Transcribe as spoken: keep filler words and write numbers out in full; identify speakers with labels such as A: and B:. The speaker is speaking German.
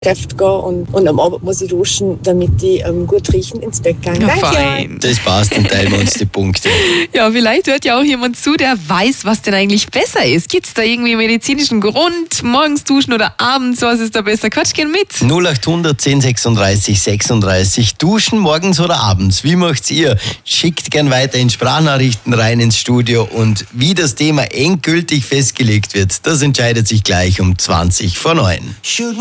A: Geschäft gehe und, und am Abend muss ich duschen, damit ich ähm, gut riechend ins Bett gehe.
B: Ja,
A: Danke.
B: fein.
C: Das passt, dann teilen wir uns die Punkte.
B: Ja, vielleicht hört ja auch jemand zu, der weiß, was denn eigentlich besser ist. Gibt es da irgendwie medizinischen Grund? Morgens duschen oder abends? Was ist da besser? Quatsch gern mit.
C: null acht hundert zehn sechsunddreißig sechsunddreißig. Duschen morgens oder abends? Wie macht's ihr? Schickt gern weiter in Sprachnachrichten rein ins Studio. Und wie das Thema endgültig festgelegt wird, das entscheidet sich gleich um zwanzig vor neun.